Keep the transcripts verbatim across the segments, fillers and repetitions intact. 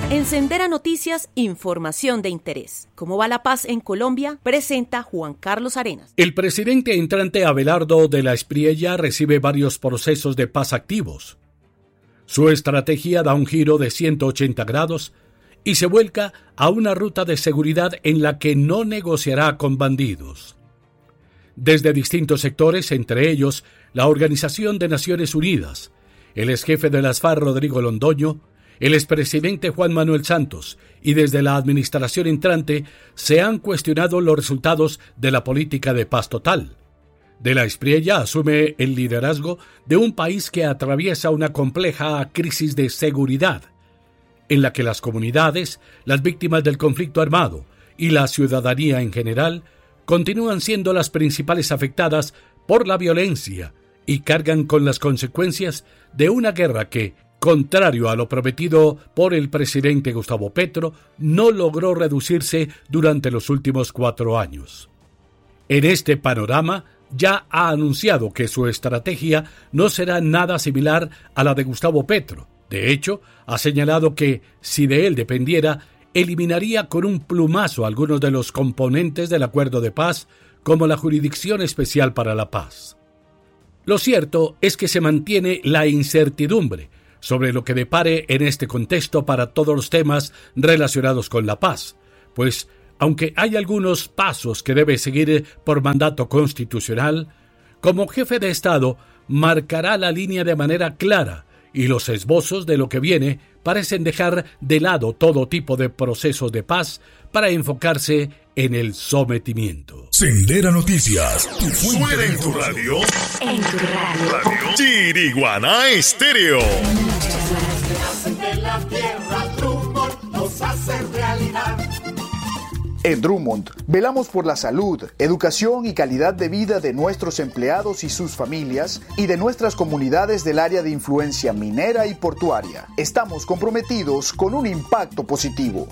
En Sendera Noticias, información de interés. ¿Cómo va la paz en Colombia? Presenta Juan Carlos Arenas. El presidente entrante Abelardo de la Espriella recibe varios procesos de paz activos. Su estrategia da un giro de ciento ochenta grados y se vuelca a una ruta de seguridad en la que no negociará con bandidos. Desde distintos sectores, entre ellos la Organización de Naciones Unidas, el exjefe de las FARC Rodrigo Londoño, el expresidente Juan Manuel Santos y desde la administración entrante se han cuestionado los resultados de la política de paz total. De la Espriella asume el liderazgo de un país que atraviesa una compleja crisis de seguridad, en la que las comunidades, las víctimas del conflicto armado y la ciudadanía en general continúan siendo las principales afectadas por la violencia y cargan con las consecuencias de una guerra que, contrario a lo prometido por el presidente Gustavo Petro, no logró reducirse durante los últimos cuatro años. En este panorama, ya ha anunciado que su estrategia no será nada similar a la de Gustavo Petro. De hecho, ha señalado que, si de él dependiera, eliminaría con un plumazo algunos de los componentes del acuerdo de paz, como la Jurisdicción Especial para la Paz. Lo cierto es que se mantiene la incertidumbre sobre lo que depare en este contexto para todos los temas relacionados con la paz, pues aunque hay algunos pasos que debe seguir por mandato constitucional, como jefe de Estado marcará la línea de manera clara y los esbozos de lo que viene parecen dejar de lado todo tipo de procesos de paz para enfocarse en el sometimiento. Sendera Noticias, tu fuente en tu radio. En tu radio. radio. Chiriguaná Estéreo. En Drummond, velamos por la salud, educación y calidad de vida de nuestros empleados y sus familias y de nuestras comunidades del área de influencia minera y portuaria. Estamos comprometidos con un impacto positivo.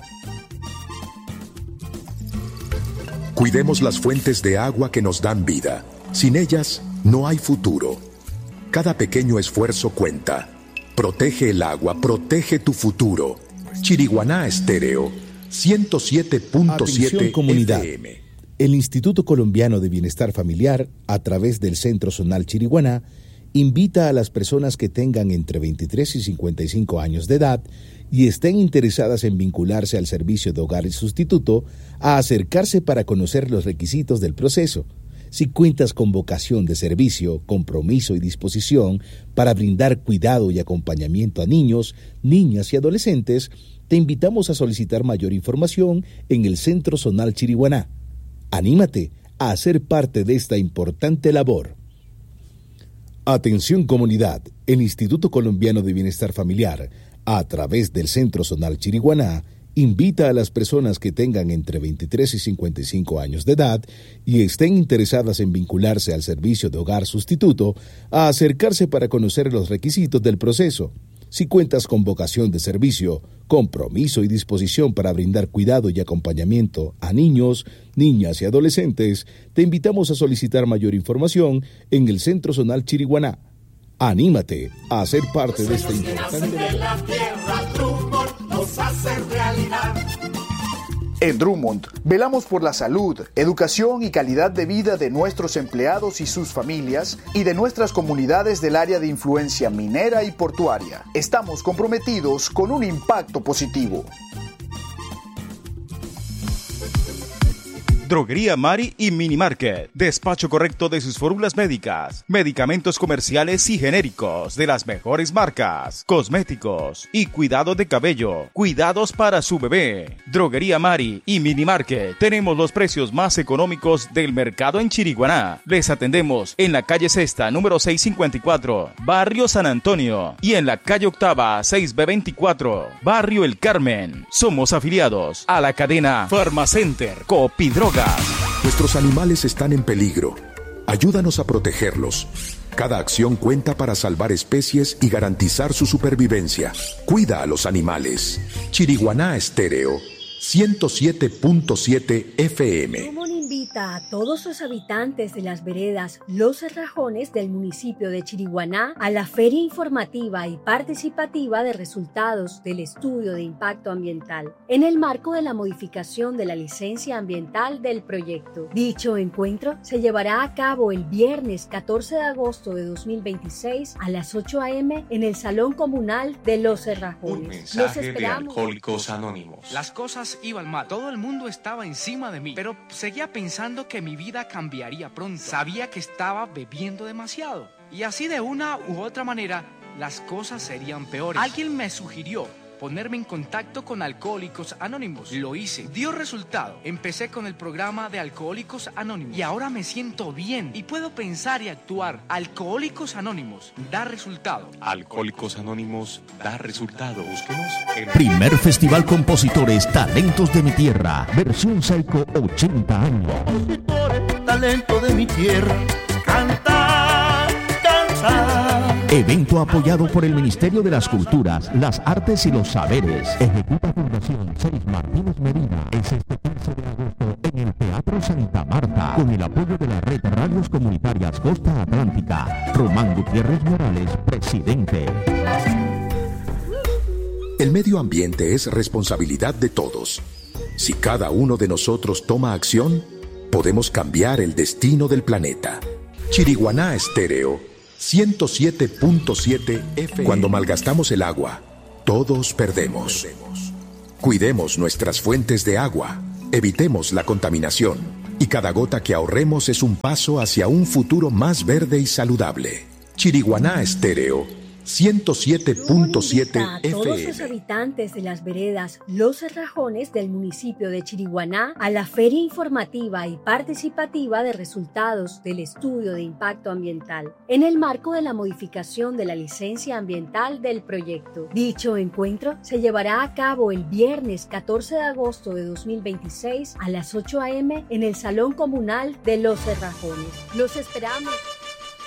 Cuidemos las fuentes de agua que nos dan vida. Sin ellas, no hay futuro. Cada pequeño esfuerzo cuenta. Protege el agua, protege tu futuro. Chiriguaná Estéreo, ciento siete punto siete comunidad. F M. El Instituto Colombiano de Bienestar Familiar, a través del Centro Zonal Chiriguaná, invita a las personas que tengan entre veintitrés y cincuenta y cinco años de edad y estén interesadas en vincularse al servicio de hogar y sustituto a acercarse para conocer los requisitos del proceso. Si cuentas con vocación de servicio, compromiso y disposición para brindar cuidado y acompañamiento a niños, niñas y adolescentes, te invitamos a solicitar mayor información en el Centro Zonal Chiriguaná. Anímate a ser parte de esta importante labor. Atención comunidad, el Instituto Colombiano de Bienestar Familiar, a través del Centro Zonal Chiriguaná, invita a las personas que tengan entre veintitrés y cincuenta y cinco años de edad y estén interesadas en vincularse al servicio de hogar sustituto a acercarse para conocer los requisitos del proceso. Si cuentas con vocación de servicio, compromiso y disposición para brindar cuidado y acompañamiento a niños, niñas y adolescentes, te invitamos a solicitar mayor información en el Centro Zonal Chiriguaná. Anímate a ser parte de este importante... En Drummond, velamos por la salud, educación y calidad de vida de nuestros empleados y sus familias y de nuestras comunidades del área de influencia minera y portuaria. Estamos comprometidos con un impacto positivo. Droguería Mari y Mini Market. Despacho correcto de sus fórmulas médicas, medicamentos comerciales y genéricos de las mejores marcas, cosméticos y cuidado de cabello, cuidados para su bebé. Droguería Mari y Mini Market. Tenemos los precios más económicos del mercado en Chiriguaná. Les atendemos en la calle Sexta, número seiscientos cincuenta y cuatro, Barrio San Antonio, y en la calle Octava, seis B veinticuatro, Barrio El Carmen. Somos afiliados a la cadena Farmacenter Copidroga. Nuestros animales están en peligro. Ayúdanos a protegerlos. Cada acción cuenta para salvar especies y garantizar su supervivencia. Cuida a los animales. Chiriguaná Estéreo, ciento siete punto siete F M. invita a todos los habitantes de las veredas Los Cerrajones del municipio de Chiriguaná a la Feria Informativa y Participativa de Resultados del Estudio de Impacto Ambiental, en el marco de la modificación de la licencia ambiental del proyecto. Dicho encuentro se llevará a cabo el viernes catorce de agosto de dos mil veintiséis a las ocho a eme en el Salón Comunal de Los Cerrajones. Un mensaje de Alcohólicos Anónimos. Las cosas iban mal, todo el mundo estaba encima de mí, pero seguía pensando que mi vida cambiaría pronto. Sabía que estaba bebiendo demasiado y así de una u otra manera las cosas serían peores. Alguien me sugirió ponerme en contacto con Alcohólicos Anónimos. Lo hice, dio resultado. Empecé con el programa de Alcohólicos Anónimos y ahora me siento bien y puedo pensar y actuar. Alcohólicos Anónimos da resultado. Alcohólicos Anónimos da resultado. Búsquenos en... Primer Festival Compositores Talentos de mi Tierra, versión Saico ochenta años. Compositores, talento de mi tierra, cantar, cantar. Evento apoyado por el Ministerio de las Culturas, las Artes y los Saberes. Ejecuta Fundación seis Martínez Medina. Es este quince de agosto en el Teatro Santa Marta, con el apoyo de la Red Radios Comunitarias Costa Atlántica. Román Gutiérrez Morales, presidente. El medio ambiente es responsabilidad de todos. Si cada uno de nosotros toma acción, podemos cambiar el destino del planeta. Chiriguaná Estéreo ciento siete punto siete F M. Cuando malgastamos el agua, todos perdemos. Cuidemos nuestras fuentes de agua, evitemos la contaminación, y cada gota que ahorremos es un paso hacia un futuro más verde y saludable. Chiriguaná Estéreo ciento siete punto siete F M. Todos los habitantes de las veredas Los Cerrajones del municipio de Chiriguaná a la Feria Informativa y Participativa de Resultados del Estudio de Impacto Ambiental, en el marco de la modificación de la licencia ambiental del proyecto. Dicho encuentro se llevará a cabo el viernes catorce de agosto de dos mil veintiséis a las ocho a eme en el Salón Comunal de Los Cerrajones. Los esperamos.